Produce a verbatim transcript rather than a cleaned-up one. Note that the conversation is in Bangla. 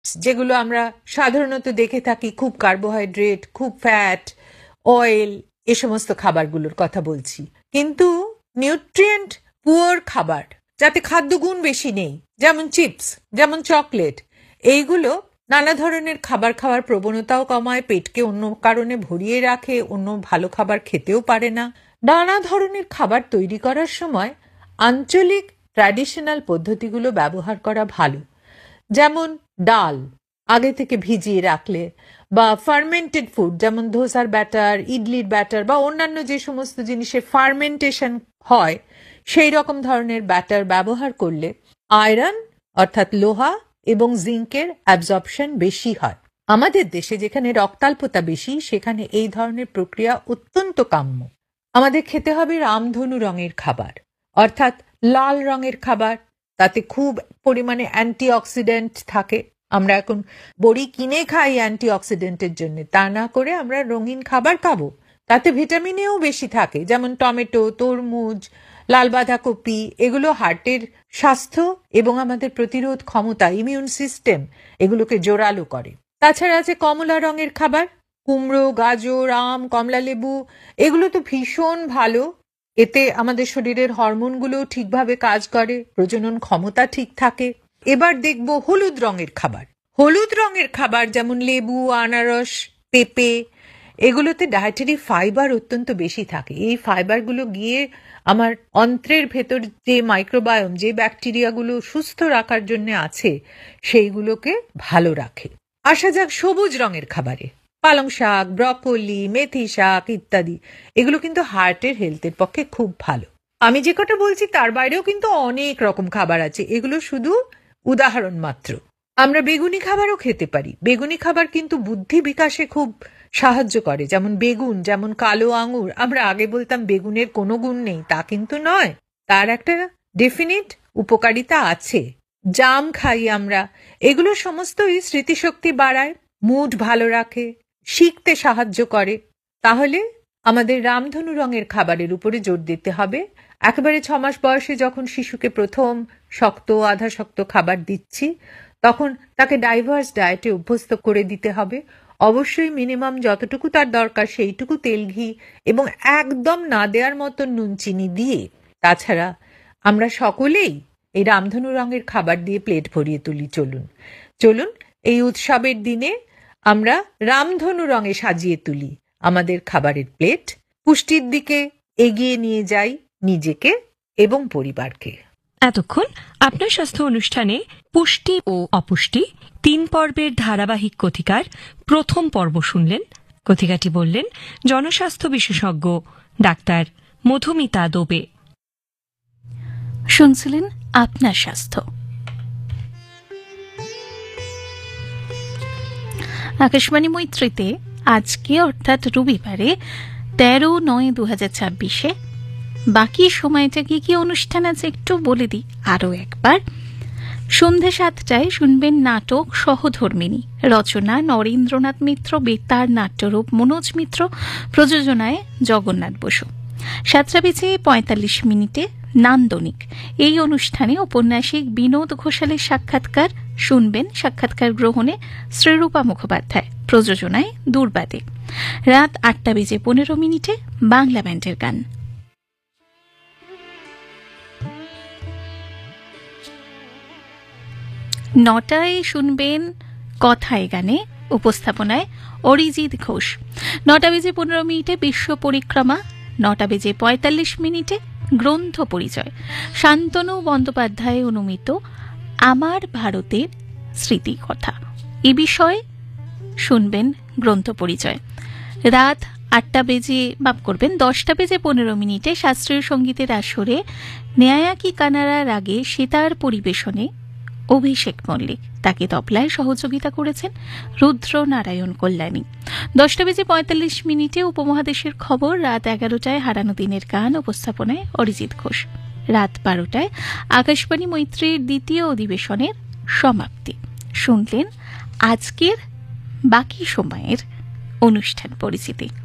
যেগুলো আমরা সাধারণত দেখে থাকি, খুব কার্বোহাইড্রেট, খুব ফ্যাট, অয়েল, এ সমস্ত খাবারগুলোর কথা বলছি। কিন্তু নিউট্রিয়েন্ট পুয়ার খাবার, যাতে খাদ্যগুণ বেশি নেই, যেমন চিপস, যেমন চকলেট, এইগুলো নানা ধরনের খাবার খাওয়ার প্রবণতাও কমায়, পেটকে অন্য কারণে ভরিয়ে রাখে, অন্য ভালো খাবার খেতেও পারে না। নানা ধরনের খাবার তৈরি করার সময় আঞ্চলিক ট্র্যাডিশনাল পদ্ধতিগুলো ব্যবহার করা ভালো। যেমন ডাল আগে থেকে ভিজিয়ে রাখলে, বা ফার্মেন্টেড ফুড যেমন ধোসার ব্যাটার, ইডলির ব্যাটার, বা অন্যান্য যে সমস্ত জিনিসের ফার্মেন্টেশন হয় সেই রকম ধরনের ব্যাটার ব্যবহার করলে আয়রন অর্থাৎ লোহা এবং জিঙ্কের অ্যাবজর্পশন বেশি হয়। আমাদের দেশে যেখানে রক্তাল্পতা বেশি, সেখানে এই ধরনের প্রক্রিয়া অত্যন্ত কাম্য। আমাদের খেতে হবে রামধনু রঙের খাবার, অর্থাৎ লাল রঙের খাবার, তাতে খুব পরিমাণে অ্যান্টিঅক্সিডেন্ট থাকে। আমরা এখন বড়ি কিনে খাই অ্যান্টিঅক্সিডেন্টের জন্য, তা না করে আমরা রঙিন খাবার খাবো, তাতে ভিটামিন এও বেশি থাকে, যেমন টমেটো, তরমুজ, লাল বাঁধাকপি। এগুলো হার্টের স্বাস্থ্য এবং আমাদের প্রতিরোধ ক্ষমতা, ইমিউন সিস্টেম, এগুলোকে জোরালো করে। তাছাড়া আছে কমলা রঙের খাবার, কুমড়ো, গাজর, আম, কমলা লেবু, এগুলো তো ভীষণ ভালো। এতে আমাদের শরীরের হরমোনগুলো ঠিকভাবে কাজ করে, প্রজনন ক্ষমতা ঠিক থাকে। এবার দেখব হলুদ রঙের খাবার। হলুদ রঙের খাবার যেমন লেবু, আনারস, পেঁপে, এগুলোতে ডায়েটারি ফাইবার অত্যন্ত বেশি থাকে। এই ফাইবারগুলো গিয়ে আমার অন্ত্রের ভেতর যে মাইক্রোবায়োম, যে ব্যাকটেরিয়াগুলো সুস্থ রাখার জন্য আছে, সেইগুলোকে ভালো রাখে। আসা যাক সবুজ রঙের খাবারে। পালং শাক, ব্রকোলি, মেথি শাক ইত্যাদি, এগুলো কিন্তু হার্টের হেলথের পক্ষে খুব ভালো। আমি যে কটা বলছি তার বাইরেও কিন্তু অনেক রকম খাবার আছে, এগুলো শুধু উদাহরণ মাত্র। আমরা বেগুনি খাবারও খেতে পারি। বেগুনি খাবার কিন্তু বুদ্ধি বিকাশে খুব সাহায্য করে। যেমন বেগুন, যেমন কালো আঙুর। আমরা আগে বলতাম বেগুনের কোনো গুণ নেই, তা কিন্তু নয়, তার একটা ডেফিনিট উপকারিতা আছে। জাম খাই আমরা, এগুলো সমস্তই স্মৃতিশক্তি বাড়ায়, মুড ভালো রাখে, শিখতে সাহায্য করে। তাহলে আমাদের রামধনু রঙের খাবারের উপরে জোর দিতে হবে। একেবারে ছ মাস বয়সে যখন শিশুকে প্রথম শক্ত, আধা শক্ত খাবার দিচ্ছি, তখন তাকে ডাইভার্স ডায়েটে অভ্যস্ত করে দিতে হবে। অবশ্যই মিনিমাম যতটুকু তার দরকার সেইটুকু তেল, ঘি এবং একদম না দেওয়ার মতো নুন চিনি দিয়ে। তাছাড়া আমরা সকলেই এই রামধনু রঙের খাবার দিয়ে প্লেট ভরিয়ে তুলি। চলুন চলুন এই উৎসবের দিনে আমরা রামধনু রঙে সাজিয়ে তুলি আমাদের খাবারের প্লেট, পুষ্টির দিকে এগিয়ে নিয়ে যাই নিজেকে এবং পরিবারকে। এতক্ষণ আপনার স্বাস্থ্য অনুষ্ঠানে পুষ্টি ও অপুষ্টি তিন পর্বের ধারাবাহিক কথিকার প্রথম পর্ব শুনলেন। কথিকাটি বললেন জনস্বাস্থ্য বিশেষজ্ঞ ডাক্তার মধুমিতা দোবে। শুনছিলেন আপনার স্বাস্থ্য। আকাশবাণী মৈত্রীতে আজকে অর্থাৎ রবিবারে তেরো নয় দু হাজার ছাব্বিশে বাকি সময়টা কি কি অনুষ্ঠান আছে একটু বলে দিই আরও একবার। সন্ধ্যে সাতটায় শুনবেন নাটক সহধর্মিণী, রচনা নরেন্দ্রনাথ মিত্র, বেতার নাট্যরূপ মনোজ মিত্র, প্রযোজনায় জগন্নাথ বসু। সাতটা বেজে পঁয়তাল্লিশ মিনিটে নান্দনিক, এই অনুষ্ঠানে ঔপন্যাসিক বিনোদ ঘোষালের সাক্ষাৎকার শুনবেন। সাক্ষাৎকার গ্রহণে শ্রীরূপা মুখোপাধ্যায়, প্রযোজনায় দুর্বাদে। রাত আটটা বেজে পনেরো মিনিটে বাংলা ব্যান্ডের গান। নটায় শুনবেন কথায় গানে, উপস্থাপনায় অরিজিৎ ঘোষ। নটা বেজে পনেরো মিনিটে বিশ্ব পরিক্রমা। নটা বেজে পঁয়তাল্লিশ মিনিটে গ্রন্থ পরিচয়, শান্তনু বন্দ্যোপাধ্যায় অনুমিত আমার ভারতের স্মৃতিকথা, এ বিষয়ে শুনবেন গ্রন্থ পরিচয়। রাত আটটা বেজে মাপ করবেন দশটা বেজে পনেরো মিনিটে শাস্ত্রীয় সঙ্গীতের আসরে নেয়াকি কানাড়া রাগে সেতার পরিবেশনে অভিষেক মল্লিক, তাকে তবলায় সহযোগিতা করেছেন রুদ্র নারায়ণ কল্যাণী। দশটা বেজে পঁয়তাল্লিশ মিনিটে উপমহাদেশের খবর। রাত এগারোটায় হারানো দিনের গান, উপস্থাপনায় অরিজিৎ ঘোষ। রাত বারোটায় আকাশবাণী মৈত্রীর দ্বিতীয় অধিবেশনের সমাপ্তি। শুনলেন আজকের বাকি সময়ের অনুষ্ঠান পরিচিতি।